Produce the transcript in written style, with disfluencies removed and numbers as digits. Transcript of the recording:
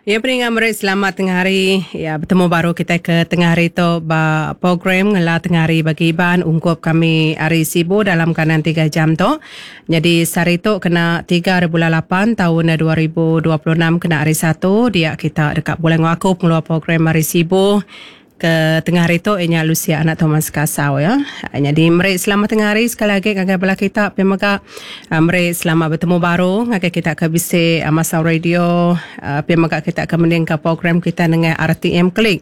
Ya, peningat merik selamat tengah hari. Ya, bertemu baru kita ke tengah hari tu program ngela tengah hari bagi Iban ungkup kami hari sibu dalam kanan 3 jam tu. Jadi hari tu kena 3 bulan 8 tahun 2026 kena hari 1 dia kita dekat bulan Wakup ngeluar program hari sibu ke tengah hari tu ianya Lucia anak Thomas Kasau ya. Jadi merik selamat tengah hari sekali lagi ngagai belah kita pemaka merik selamat bertemu baru ngagai kita ke bisi Masau Radio pemaka kita ke meningkat program kita dengan RTM Klik.